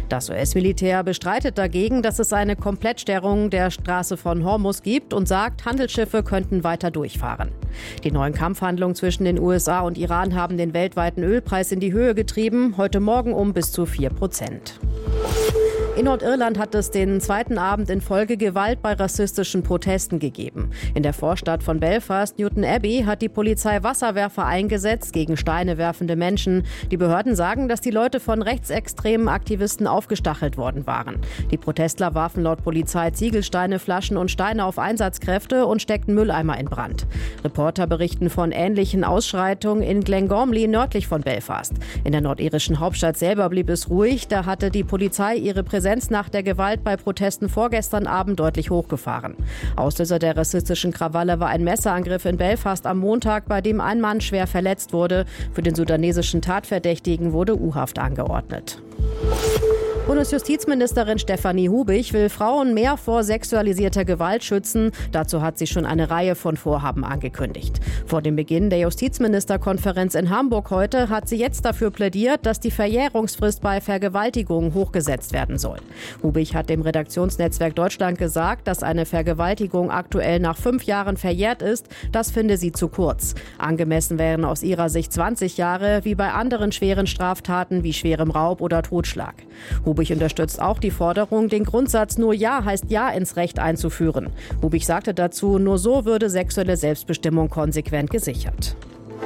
Das US-Militär bestreitet dagegen, dass es eine Komplettsperrung der Straße von Hormuz gibt und sagt, Handelsschiffe könnten weiter durchfahren. Die neuen Kampfhandlungen zwischen den USA und Iran haben den weltweiten Ölpreis in die Höhe getrieben, heute Morgen um bis zu 4%. In Nordirland hat es den zweiten Abend in Folge Gewalt bei rassistischen Protesten gegeben. In der Vorstadt von Belfast, Newton Abbey, hat die Polizei Wasserwerfer eingesetzt gegen Steine werfende Menschen. Die Behörden sagen, dass die Leute von rechtsextremen Aktivisten aufgestachelt worden waren. Die Protestler warfen laut Polizei Ziegelsteine, Flaschen und Steine auf Einsatzkräfte und steckten Mülleimer in Brand. Reporter berichten von ähnlichen Ausschreitungen in Glengormley nördlich von Belfast. In der nordirischen Hauptstadt selber blieb es ruhig. Da hatte die Polizei ihre Präsenz nach der Gewalt bei Protesten vorgestern Abend deutlich hochgefahren. Auslöser der rassistischen Krawalle war ein Messerangriff in Belfast am Montag, bei dem ein Mann schwer verletzt wurde. Für den sudanesischen Tatverdächtigen wurde U-Haft angeordnet. Bundesjustizministerin Stefanie Hubich will Frauen mehr vor sexualisierter Gewalt schützen. Dazu hat sie schon eine Reihe von Vorhaben angekündigt. Vor dem Beginn der Justizministerkonferenz in Hamburg heute hat sie jetzt dafür plädiert, dass die Verjährungsfrist bei Vergewaltigungen hochgesetzt werden soll. Hubich hat dem Redaktionsnetzwerk Deutschland gesagt, dass eine Vergewaltigung aktuell nach 5 Jahren verjährt ist. Das finde sie zu kurz. Angemessen wären aus ihrer Sicht 20 Jahre, wie bei anderen schweren Straftaten wie schwerem Raub oder Totschlag. Hubich unterstützt auch die Forderung, den Grundsatz "Nur Ja heißt Ja" ins Recht einzuführen. Hubich sagte dazu, nur so würde sexuelle Selbstbestimmung konsequent gesichert.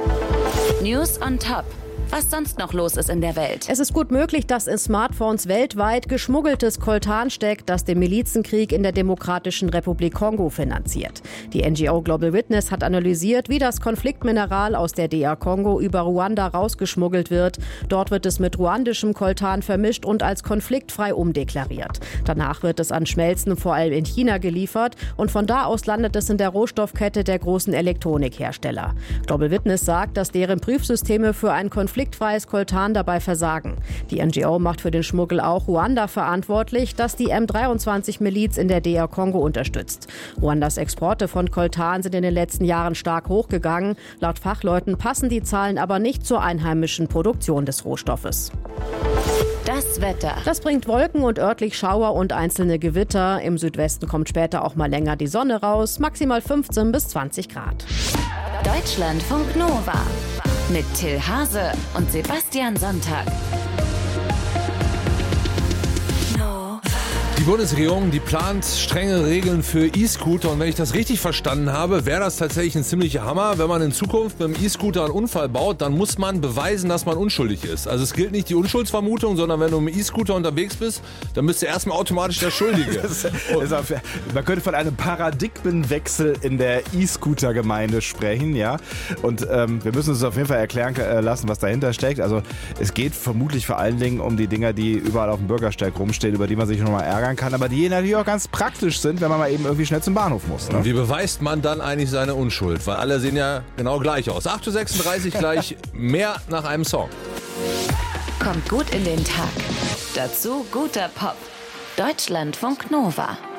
News on Top. Was sonst noch los ist in der Welt. Es ist gut möglich, dass in Smartphones weltweit geschmuggeltes Coltan steckt, das den Milizenkrieg in der Demokratischen Republik Kongo finanziert. Die NGO Global Witness hat analysiert, wie das Konfliktmineral aus der DR Kongo über Ruanda rausgeschmuggelt wird. Dort wird es mit ruandischem Coltan vermischt und als konfliktfrei umdeklariert. Danach wird es an Schmelzen vor allem in China geliefert und von da aus landet es in der Rohstoffkette der großen Elektronikhersteller. Global Witness sagt, dass deren Prüfsysteme für ein konfliktfreies Coltan dabei versagen. Die NGO macht für den Schmuggel auch Ruanda verantwortlich, das die M23-Miliz in der DR Kongo unterstützt. Ruandas Exporte von Coltan sind in den letzten Jahren stark hochgegangen. Laut Fachleuten passen die Zahlen aber nicht zur einheimischen Produktion des Rohstoffes. Das Wetter. Das bringt Wolken und örtlich Schauer und einzelne Gewitter. Im Südwesten kommt später auch mal länger die Sonne raus. Maximal 15 bis 20 Grad. Deutschlandfunk Nova. Mit Till Hase und Sebastian Sonntag. Die Bundesregierung, die plant strenge Regeln für E-Scooter. Und wenn ich das richtig verstanden habe, wäre das tatsächlich ein ziemlicher Hammer. Wenn man in Zukunft mit dem E-Scooter einen Unfall baut, dann muss man beweisen, dass man unschuldig ist. Also es gilt nicht die Unschuldsvermutung, sondern wenn du mit dem E-Scooter unterwegs bist, dann bist du erstmal automatisch der Schuldige. Man könnte von einem Paradigmenwechsel in der E-Scooter-Gemeinde sprechen, ja. Und wir müssen uns auf jeden Fall erklären lassen, was dahinter steckt. Also es geht vermutlich vor allen Dingen um die Dinger, die überall auf dem Bürgersteig rumstehen, über die man sich nochmal ärgern kann, aber die natürlich auch ganz praktisch sind, wenn man mal eben irgendwie schnell zum Bahnhof muss. Ne? Und wie beweist man dann eigentlich seine Unschuld? Weil alle sehen ja genau gleich aus. 8.36 Uhr gleich mehr nach einem Song. Kommt gut in den Tag. Dazu guter Pop. Deutschlandfunk Nova.